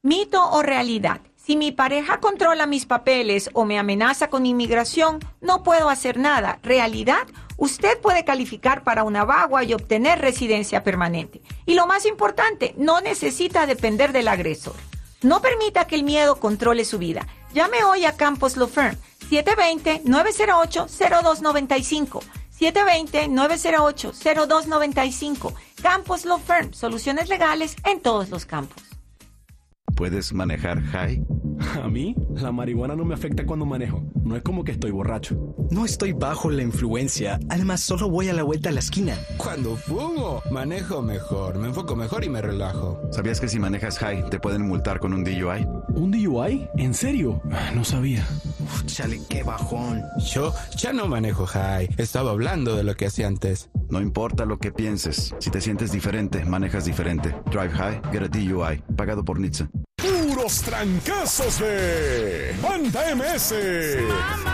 ¿Mito o realidad? Si mi pareja controla mis papeles o me amenaza con inmigración, no puedo hacer nada. ¿Realidad? Usted puede calificar para una vagua y obtener residencia permanente. Y lo más importante, no necesita depender del agresor. No permita que el miedo controle su vida. Llame hoy a Campos Law Firm, 720-908-0295. 720-908-0295. Campos Law Firm, soluciones legales en todos los campos. ¿Puedes manejar high? A mí, la marihuana no me afecta cuando manejo. No es como que estoy borracho. No estoy bajo la influencia. Además, solo voy a la vuelta a la esquina. Cuando fumo, manejo mejor, me enfoco mejor y me relajo. ¿Sabías que si manejas high te pueden multar con un DUI? ¿Un DUI? ¿En serio? No sabía. Chale, qué bajón. Yo ya no manejo high. Estaba hablando de lo que hacía antes. No importa lo que pienses. Si te sientes diferente, manejas diferente. Drive high, get a DUI. Pagado por NHTSA. Puros trancazos de Banda MS.